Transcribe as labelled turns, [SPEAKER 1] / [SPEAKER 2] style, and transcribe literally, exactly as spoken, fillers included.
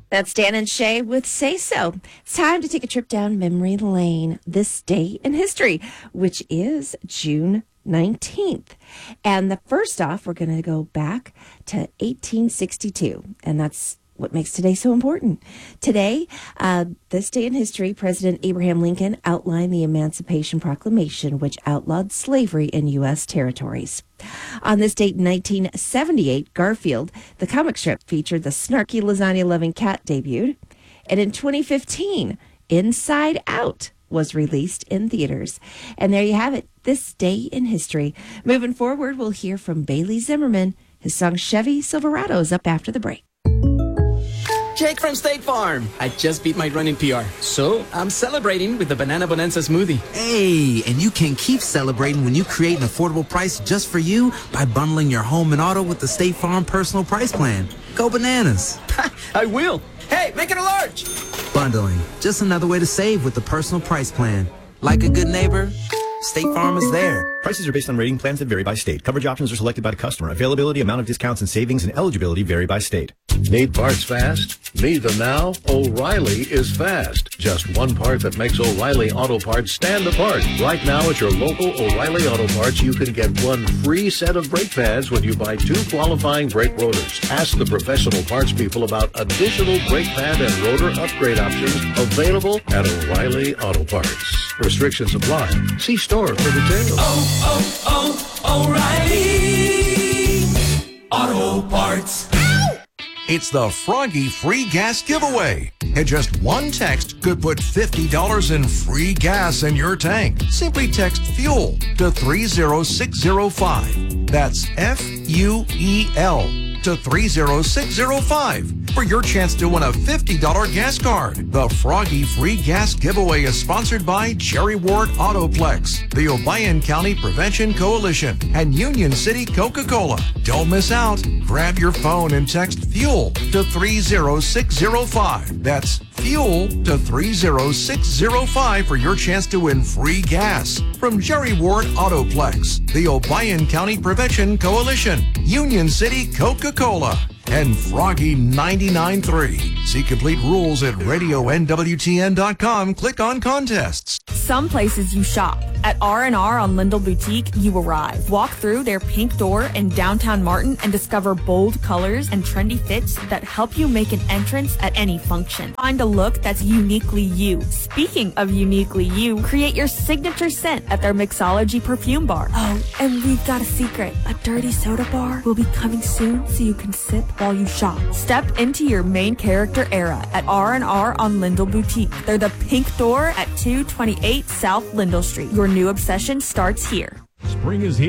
[SPEAKER 1] That's Dan and Shay with Say So. It's time to take a trip down memory lane. This day in history, which is June nineteenth. And the first off, we're going to go back to eighteen sixty-two. And that's what makes today so important. Today, uh, this day in history, President Abraham Lincoln outlined the Emancipation Proclamation, which outlawed slavery in U S territories. On this date in nineteen seventy-eight, Garfield, the comic strip, featured the snarky lasagna-loving cat debuted. And in twenty fifteen, Inside Out was released in theaters. And there you have it, this day in history. Moving forward, we'll hear from Bailey Zimmerman. His song Chevy Silverado is up after the break.
[SPEAKER 2] Jake from State Farm. I just beat my running P R, so I'm celebrating with the Banana Bonanza smoothie.
[SPEAKER 3] Hey, and you can keep celebrating when you create an affordable price just for you by bundling your home and auto with the State Farm Personal Price Plan. Go bananas.
[SPEAKER 2] I will. Hey, make it a large.
[SPEAKER 3] Bundling, just another way to save with the Personal Price Plan. Like a good neighbor, State Farm is there.
[SPEAKER 4] Prices are based on rating plans that vary by state. Coverage options are selected by the customer. Availability, amount of discounts and savings, and eligibility vary by state.
[SPEAKER 5] Need parts fast? Need them now? O'Reilly is fast. Just one part that makes O'Reilly Auto Parts stand apart. Right now at your local O'Reilly Auto Parts, you can get one free set of brake pads when you buy two qualifying brake rotors. Ask the professional parts people about additional brake pad and rotor upgrade options available at O'Reilly Auto Parts. Restrictions apply. See store for details.
[SPEAKER 6] Oh, oh, oh, O'Reilly Auto Parts.
[SPEAKER 7] It's the Froggy Free Gas Giveaway. And just one text could put fifty dollars in free gas in your tank. Simply text FUEL to three zero six zero five. That's F U E L to three zero six zero five for your chance to win a fifty dollars gas card. The Froggy Free Gas Giveaway is sponsored by Jerry Ward Autoplex, the Obion County Prevention Coalition, and Union City Coca-Cola. Don't miss out. Grab your phone and text FUEL to three zero six zero five. That's FUEL to three zero six zero five for your chance to win free gas from Jerry Ward Autoplex, the Obion County Prevention Coalition, Union City Coca-Cola, and Froggy ninety-nine point three. See complete rules at radio N W T N dot com. Click on contests.
[SPEAKER 8] Some places you shop. At R and R on Lindell Boutique, you arrive. Walk through their pink door in downtown Martin and discover bold colors and trendy fits that help you make an entrance at any function. Find a look that's uniquely you. Speaking of uniquely you, create your signature scent at their Mixology perfume bar. Oh, and we've got a secret. A dirty soda bar will be coming soon so you can sip while you shop. Step into your main character era at R and R on Lindell Boutique. They're the pink door at two twenty-eight South Lindell Street. Your new obsession starts here.
[SPEAKER 9] Spring is here.